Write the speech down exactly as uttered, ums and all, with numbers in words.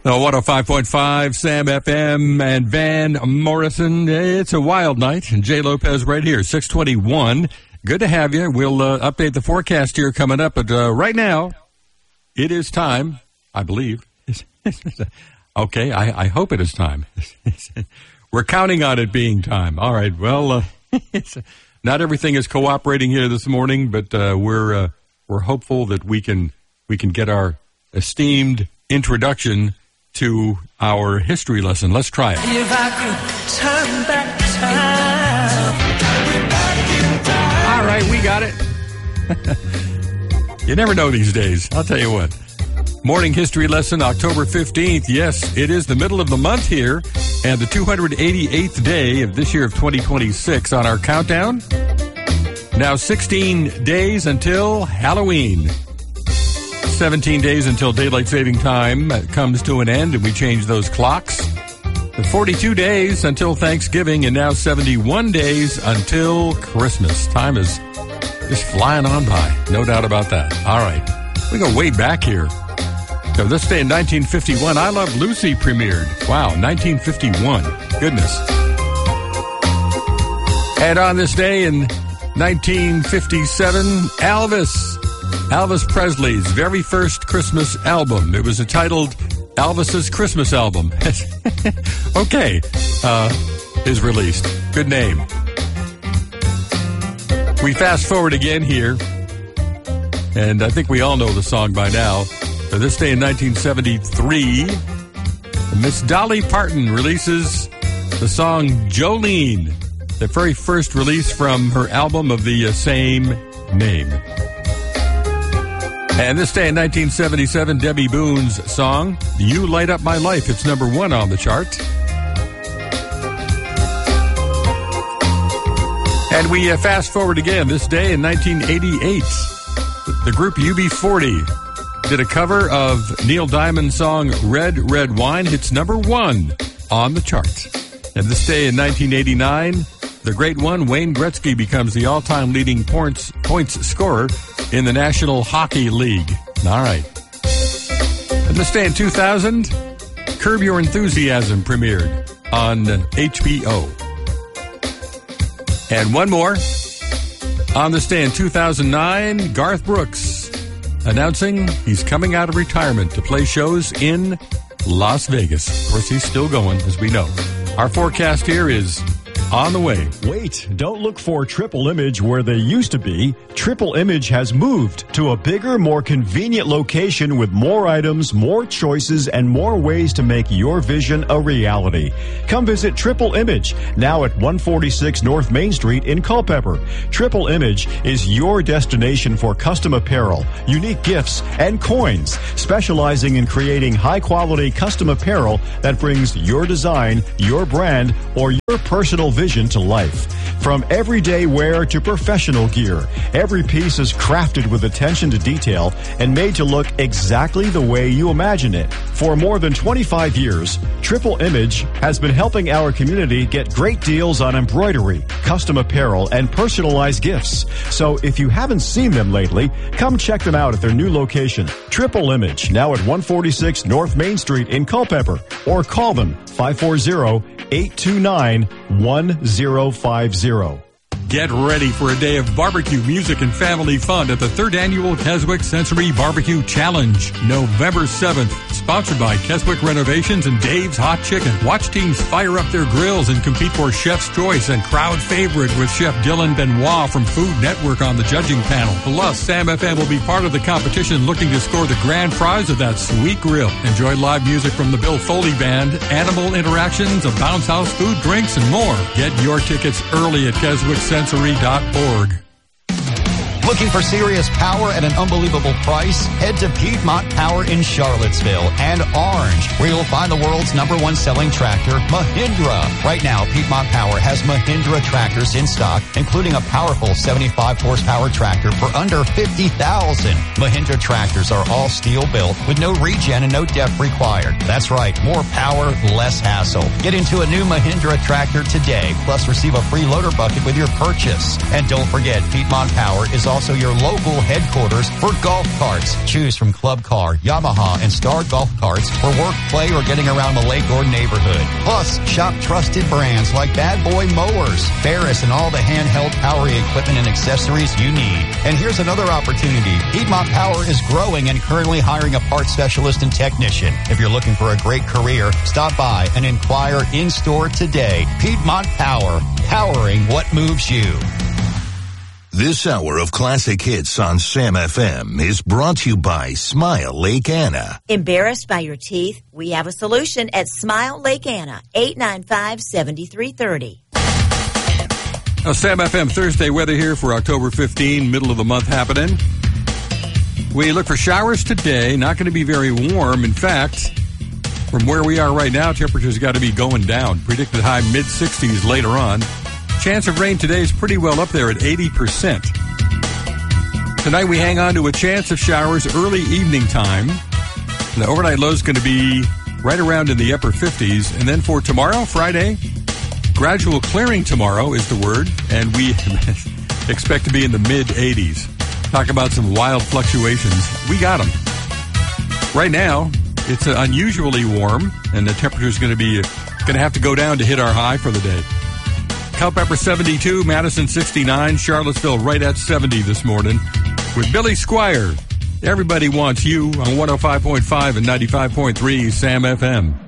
The one oh five point five Sam F M and Van Morrison. It's a wild night. And Jay Lopez right here, six twenty-one. Good to have you. We'll uh, update the forecast here coming up. But uh, right now, it is time, I believe. Okay, I, I hope it is time. We're counting on it being time. All right, well, uh, not everything is cooperating here this morning, but uh, we're uh, we're hopeful that we can we can get our esteemed introduction to our history lesson. Let's try it. If I could turn back time. All right, we got it. You never know these days. I'll tell you what. Morning history lesson, October fifteenth. Yes, it is the middle of the month here, and the two hundred eighty-eighth day of this year of twenty twenty-six on our countdown. Now sixteen days until Halloween. seventeen days until daylight saving time comes to an end and we change those clocks. The forty-two days until Thanksgiving, and now seventy-one days until Christmas. Time is just flying on by. No doubt about that. All right. We go way back here. So this day in nineteen fifty-one, I Love Lucy premiered. Wow, nineteen fifty-one. Goodness. And on this day in nineteen fifty-seven, Elvis. Elvis Presley's very first Christmas album. It was entitled Elvis's Christmas Album. Okay, uh, is released. Good name. We fast forward again here, and I think we all know the song by now. So this day in nineteen seventy-three, Miss Dolly Parton releases the song Jolene, the very first release from her album of the uh, same name. And this day in nineteen seventy-seven, Debbie Boone's song, You Light Up My Life. It's number one on the chart. And we uh, fast forward again. This day in nineteen eighty-eight, the group U B forty did a cover of Neil Diamond's song Red, Red Wine. Hits number one on the chart. And this day in nineteen eighty-nine, the great one, Wayne Gretzky, becomes the all-time leading points, points scorer in the National Hockey League. All right. And this day in two thousand, Curb Your Enthusiasm premiered on H B O. And one more. On this day in two thousand nine, Garth Brooks announcing he's coming out of retirement to play shows in Las Vegas. Of course, he's still going, as we know. Our forecast here is on the way. Wait, don't look for Triple Image where they used to be. Triple Image has moved to a bigger, more convenient location with more items, more choices, and more ways to make your vision a reality. Come visit Triple Image, now at one forty-six North Main Street in Culpeper. Triple Image is your destination for custom apparel, unique gifts, and coins, specializing in creating high-quality custom apparel that brings your design, your brand, or your personal vision to life. From everyday wear to professional gear, every piece is crafted with attention to detail and made to look exactly the way you imagine it. For more than twenty-five years, Triple Image has been helping our community get great deals on embroidery, custom apparel, and personalized gifts. So if you haven't seen them lately, come check them out at their new location, Triple Image, now at one forty-six North Main Street in Culpeper, or call them five four zero, eight two nine, one zero five zero. Get ready for a day of barbecue, music, and family fun at the third annual Keswick Sensory Barbecue Challenge, November seventh. Sponsored by Keswick Renovations and Dave's Hot Chicken. Watch teams fire up their grills and compete for Chef's Choice and Crowd Favorite with Chef Dylan Benoit from Food Network on the judging panel. Plus, Sam F M will be part of the competition looking to score the grand prize of that sweet grill. Enjoy live music from the Bill Foley Band, animal interactions, a bounce house, food, drinks, and more. Get your tickets early at Keswick Sensory dot org. Looking for serious power at an unbelievable price? Head to Piedmont Power in Charlottesville and Orange, where you'll find the world's number one selling tractor, Mahindra. Right now, Piedmont Power has Mahindra tractors in stock, including a powerful seventy-five horsepower tractor for under fifty thousand dollars. Mahindra tractors are all steel built with no regen and no depth required. That's right, more power, less hassle. Get into a new Mahindra tractor today, plus receive a free loader bucket with your purchase. And don't forget, Piedmont Power is also your local headquarters for golf carts. Choose from Club Car, Yamaha, and Star Golf Carts for work, play, or getting around the Lake or neighborhood. Plus, shop trusted brands like Bad Boy Mowers, Ferris, and all the handheld powering equipment and accessories you need. And here's another opportunity. Piedmont Power is growing and currently hiring a parts specialist and technician. If you're looking for a great career, stop by and inquire in-store today. Piedmont Power, powering what moves you. This hour of classic hits on Sam F M is brought to you by Smile Lake Anna. Embarrassed by your teeth? We have a solution at Smile Lake Anna, eight nine five, seven three three zero. Now, Sam F M Thursday weather here for October fifteenth, middle of the month happening. We look for showers today, not going to be very warm. In fact, from where we are right now, temperatures got to be going down. Predicted high mid sixties later on. Chance of rain today is pretty well up there at eighty percent. Tonight we hang on to a chance of showers early evening time. The overnight low is going to be right around in the upper fifties. And then for tomorrow, Friday, gradual clearing tomorrow is the word. And we expect to be in the mid eighties. Talk about some wild fluctuations. We got them. Right now, it's unusually warm, and the temperature is going to be going to have to go down to hit our high for the day. Culpeper seventy-two, Madison sixty-nine, Charlottesville right at seventy this morning. With Billy Squire, Everybody Wants You on one oh five point five and ninety-five point three Sam F M.